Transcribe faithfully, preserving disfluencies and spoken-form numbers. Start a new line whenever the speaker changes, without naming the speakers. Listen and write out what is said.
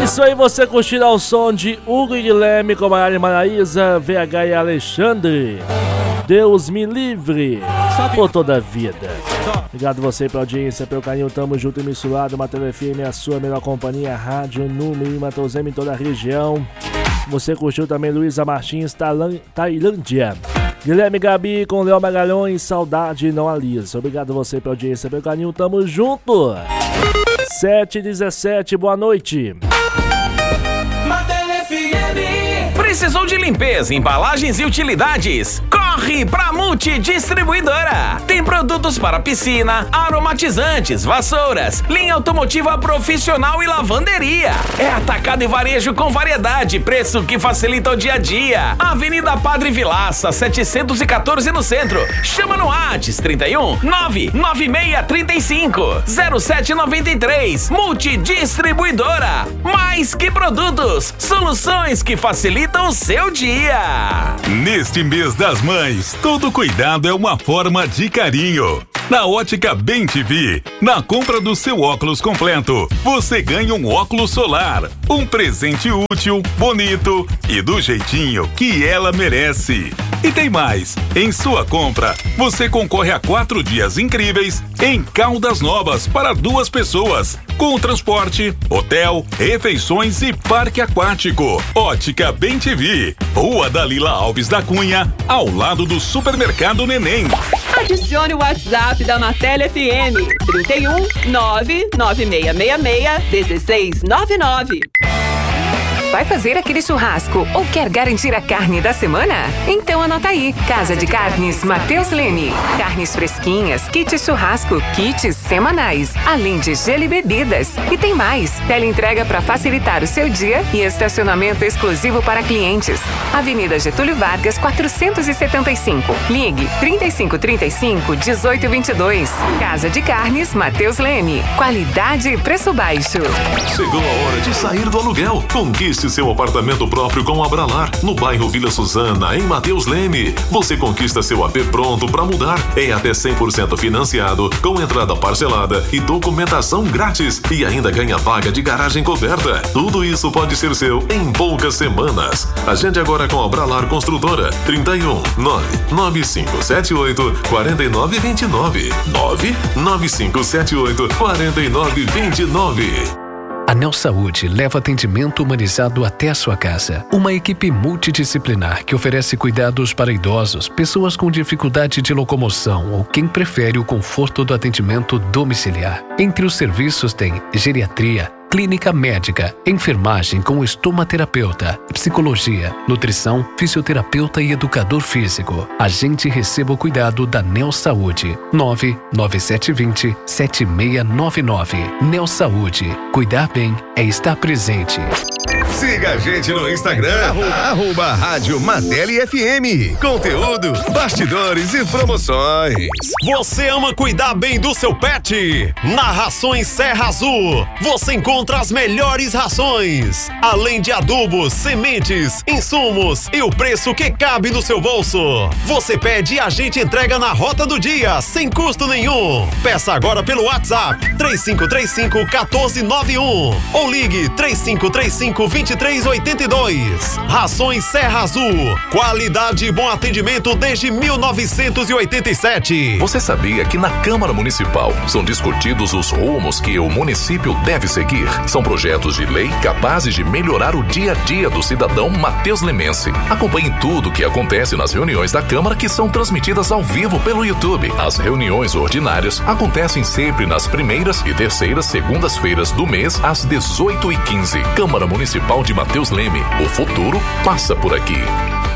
isso aí, você curtindo ao som de Hugo e Guilherme com Maiara e Maraísa, V H e Alexandre. Deus me livre por toda a vida. Obrigado você pela audiência, pelo carinho, tamo junto e misturado. Matheus F M, a sua melhor companhia, rádio número em Matheus em toda a região. Você curtiu também Luísa Martins, Tailândia. Guilherme Gabi com Léo Magalhães, Saudade Não Alisa. Obrigado você pela audiência, pelo carinho, tamo junto. sete e dezessete, boa noite.
Precisou de limpeza, embalagens e utilidades? Corre pra Multidistribuidora! Tem produtos para piscina, aromatizantes, vassouras, linha automotiva profissional e lavanderia. É atacado e varejo com variedade, preço que facilita o dia a dia. Avenida Padre Vilaça, setecentos e quatorze no centro. Chama no WhatsApp trinta e um, nove nove seis três cinco, zero sete nove três. Multidistribuidora. Mais que produtos, soluções que facilitam o seu dia.
Neste mês das mães, todo cuidado é uma forma de carinho. Na Ótica Bem T V, na compra do seu óculos completo, você ganha um óculos solar. Um presente útil, bonito e do jeitinho que ela merece. E tem mais, em sua compra, você concorre a quatro dias incríveis em Caldas Novas para duas pessoas, com transporte, hotel, refeições e parque aquático. Ótica Bem T V, Rua Dalila Alves da Cunha, ao lado do Supermercado Neném.
Adicione o WhatsApp da Anatel F M, trinta e um, nove nove seis seis seis, um seis nove nove.
Vai fazer aquele churrasco ou quer garantir a carne da semana? Então anota aí. Casa de Carnes Matheus Leme. Carnes fresquinhas, kits churrasco, kits semanais, além de gelo e bebidas. E tem mais. Teleentrega para facilitar o seu dia e estacionamento exclusivo para clientes. Avenida Getúlio Vargas, quatrocentos e setenta e cinco. Ligue trinta e cinco, trinta e cinco, dezoito, vinte e dois. Casa de Carnes Matheus Leme. Qualidade e preço baixo.
Chegou a hora de sair do aluguel. Conquiste seu apartamento próprio com a Abralar, no bairro Vila Suzana, em Matheus Leme. Você conquista seu A P pronto para mudar. É até cem por cento financiado, com entrada parcelada e documentação grátis. E ainda ganha vaga de garagem coberta. Tudo isso pode ser seu em poucas semanas. Agende agora com a Abralar Construtora. trinta e um, nove nove cinco sete oito, quatro nove dois nove. nove nove cinco sete oito, quatro nove dois nove.
A Neo Saúde leva atendimento humanizado até a sua casa. Uma equipe multidisciplinar que oferece cuidados para idosos, pessoas com dificuldade de locomoção ou quem prefere o conforto do atendimento domiciliar. Entre os serviços tem geriatria, clínica médica, enfermagem com estomaterapeuta, psicologia, nutrição, fisioterapeuta e educador físico. Agende e receba o cuidado da Neo Saúde. nove nove sete dois zero, sete seis nove nove. Neo Saúde. Cuidar bem é estar presente.
Siga a gente no Instagram, arroba, arroba Rádio Mateli F M. Conteúdo, bastidores e promoções.
Você ama cuidar bem do seu pet? Na Rações Serra Azul, você encontra as melhores rações, além de adubos, sementes, insumos e o preço que cabe no seu bolso. Você pede e a gente entrega na rota do dia, sem custo nenhum. Peça agora pelo WhatsApp três cinco três cinco, um quatro nove um ou ligue três cinco três cinco, vinte e três oitenta e dois. Rações Serra Azul, qualidade e bom atendimento desde mil novecentos e oitenta e sete.
Você sabia que na Câmara Municipal são discutidos os rumos que o município deve seguir? São projetos de lei capazes de melhorar o dia a dia do cidadão Matheus Lemense. Acompanhe tudo o que acontece nas reuniões da Câmara, que são transmitidas ao vivo pelo YouTube. As reuniões ordinárias acontecem sempre nas primeiras e terceiras segundas-feiras do mês, às dezoito e quinze. Câmara Municipal de Matheus Leme. O futuro passa por aqui.